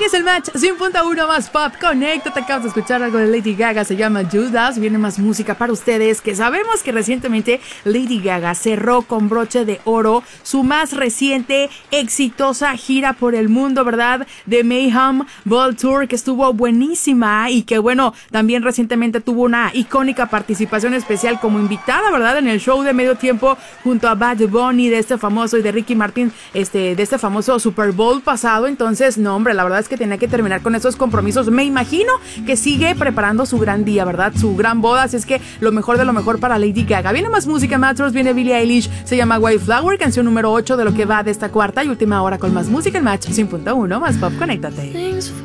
es el Match 100.1 más pop. Conéctate, acabas de escuchar algo de Lady Gaga, se llama Judas. Viene más música para ustedes, que sabemos que recientemente Lady Gaga cerró con broche de oro su más reciente exitosa gira por el mundo, ¿verdad? The Mayhem Ball Tour, que estuvo buenísima y que bueno, también recientemente tuvo una icónica participación especial como invitada, ¿verdad? En el show de medio tiempo junto a Bad Bunny de este famoso y de Ricky Martin, de este famoso Super Bowl pasado. Entonces, no, hombre, la verdad es que tenía que terminar con esos compromisos. Me imagino que sigue preparando su gran día, ¿verdad? Su gran boda, así es que lo mejor de lo mejor para Lady Gaga. Viene más música, Matros, viene Billie Eilish, se llama White Flower, canción número 8 de lo que va de esta cuarta y última hora con más música en Match 100.1 más pop. Conéctate.